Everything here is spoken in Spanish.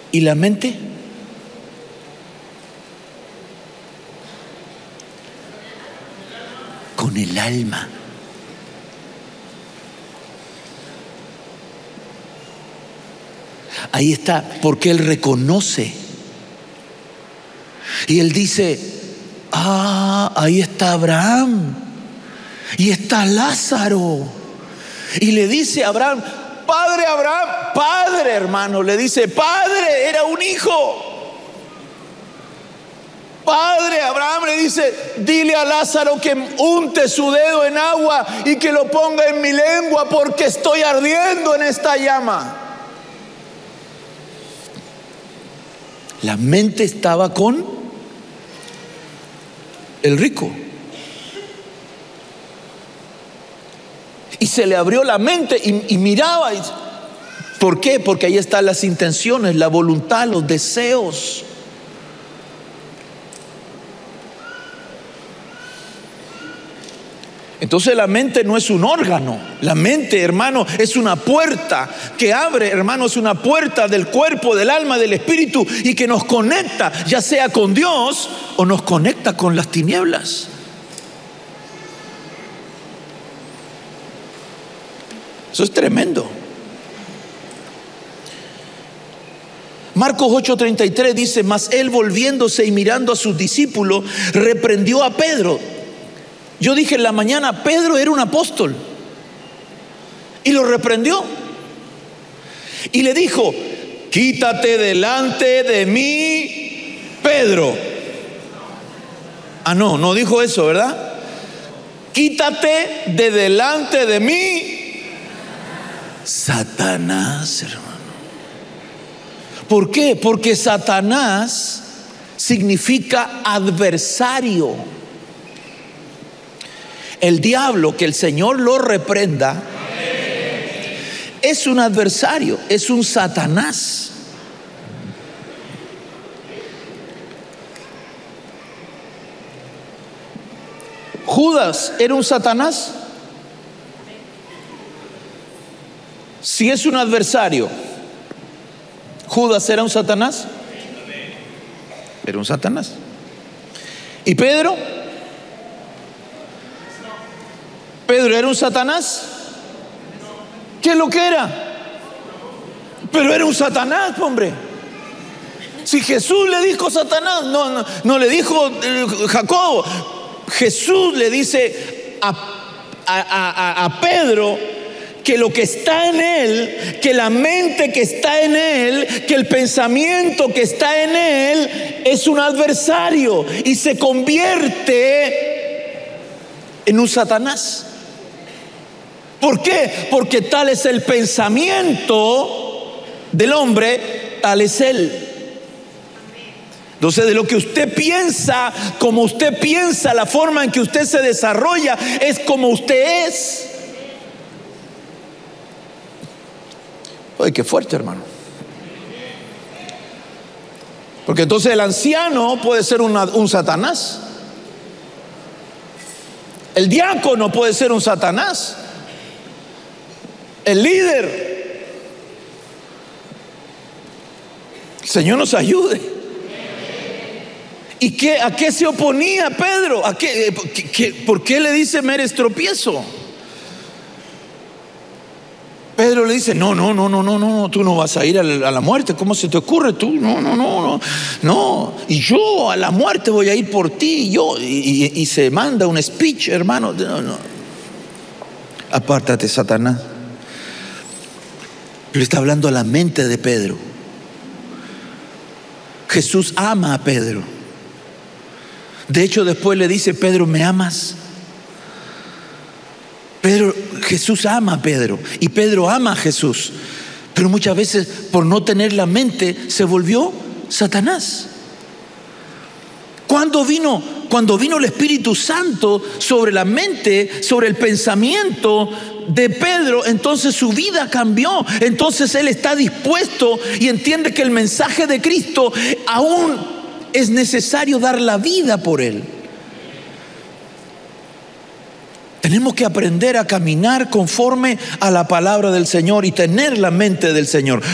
¿Y la mente? Con el alma. Ahí está, porque él reconoce. Y él dice: ahí está Abraham y está Lázaro. Y le dice a Abraham: Padre Abraham, padre, hermano, le dice: padre, era un hijo. Padre Abraham le dice: dile a Lázaro que unte su dedo en agua y que lo ponga en mi lengua, porque estoy ardiendo en esta llama. La mente estaba con el rico. Y se le abrió la mente y miraba. ¿Por qué? Porque ahí están las intenciones, la voluntad, los deseos. Entonces la mente no es un órgano. La mente, hermano, es una puerta que abre, hermano, es una puerta del cuerpo, del alma, del espíritu, y que nos conecta, ya sea con Dios o nos conecta con las tinieblas. Eso es tremendo. Marcos 8:33 dice: mas él, volviéndose y mirando a sus discípulos, reprendió a Pedro. Yo dije en la mañana, Pedro era un apóstol, y lo reprendió y le dijo: quítate delante de mí, Pedro. No dijo eso, ¿verdad? Quítate de delante de mí, Satanás, hermano. ¿Por qué? Porque Satanás significa adversario. El diablo, que el Señor lo reprenda, es un adversario, es un Satanás. ¿Judas era un Satanás? Si es un adversario, ¿Judas era un Satanás? Era un Satanás. ¿Y Pedro? ¿Pedro era un Satanás? ¿Qué es lo que era? Pero era un Satanás, hombre. Si Jesús le dijo Satanás, no le dijo Jacobo. Jesús le dice a Pedro que lo que está en él, que la mente que está en él, que el pensamiento que está en él es un adversario y se convierte en un Satanás. ¿Por qué? Porque tal es el pensamiento del hombre, tal es él. Entonces, de lo que usted piensa, como usted piensa, la forma en que usted se desarrolla, es como usted es. Oye, qué fuerte, hermano. Porque entonces el anciano puede ser un Satanás. El diácono puede ser un Satanás. El líder. El Señor nos ayude. ¿Y a qué se oponía Pedro? ¿Por qué le dice me eres tropiezo? Pedro le dice: no, tú no vas a ir a la muerte. ¿Cómo se te ocurre? Tú, no. Y yo a la muerte voy a ir por ti. Y se manda un speech, hermano. No. Apártate, Satanás. Pero está hablando a la mente de Pedro. Jesús ama a Pedro. De hecho, después le dice: Pedro, ¿me amas? Jesús ama a Pedro y Pedro ama a Jesús, pero muchas veces por no tener la mente se volvió Satanás. Cuando vino el Espíritu Santo sobre la mente, sobre el pensamiento de Pedro, entonces su vida cambió. Entonces él está dispuesto y entiende que el mensaje de Cristo aún es necesario dar la vida por él. Tenemos que aprender a caminar conforme a la palabra del Señor y tener la mente del Señor.